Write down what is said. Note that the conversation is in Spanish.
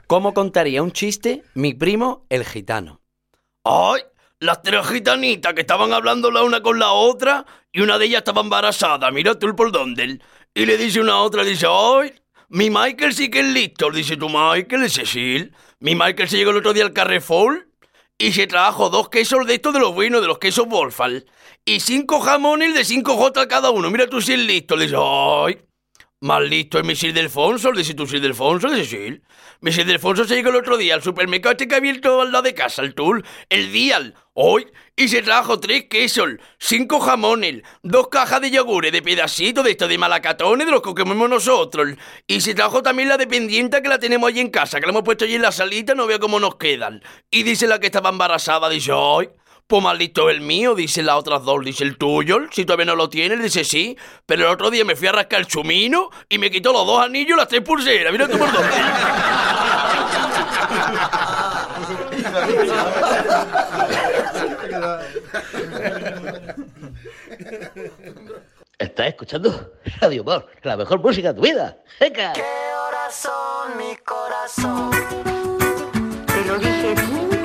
¿Cómo contaría un chiste mi primo el gitano? ¡Ay! Las tres gitanitas que estaban hablando la una con la otra y una de ellas estaba embarazada, mira tú por dónde. Y le dice una a otra, dice, ¡ay! Mi Michael sí que es listo. Dice tu Michael, ese sí. Mi Michael se llegó el otro día al Carrefour y se trajo 2 quesos de estos de los buenos, de los quesos Wolfal, y 5 jamones de 5 jotas cada uno. Mira tú si es listo. Le dice, ¡ay! Más listo es mi Sir Delfonso, dice tu Sir Delfonso, dice sí. Mi Sir Delfonso se llegó el otro día al supermercado este que ha abierto al lado de casa, el Tool, el Dial, hoy, y se trajo 3 quesos, 5 jamones, 2 cajas de yogures de pedacitos de estos de malacatones de los que comemos nosotros. Y se trajo también la dependiente que la tenemos allí en casa, que la hemos puesto allí en la salita, no veo cómo nos quedan. Y dice la que estaba embarazada, dice, ¡ay! Pues más listo el mío, dice las otras dos. Dice el tuyo, si todavía no lo tienes, dice sí. Pero el otro día me fui a rascar el chumino y me quitó los 2 anillos y las 3 pulseras. Mira tú por dónde. ¿Estás escuchando Radio Humor, la mejor música de tu vida? ¡Venga! ¿Qué horas son, mi corazón? Te lo dije bien.